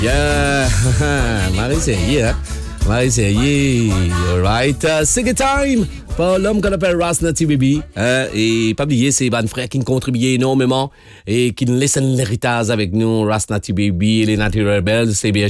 Yeah, Marie-Série, hein? Marie-Série, alright. Sing Time! Pour l'homme qu'on appelle Ras Nati Baby. Hein? Et pas oublier, c'est Van Frère qui nous contribuent énormément et qui nous laissent l'héritage avec nous. Ras Nati Baby, les Nati Rebels, c'est bien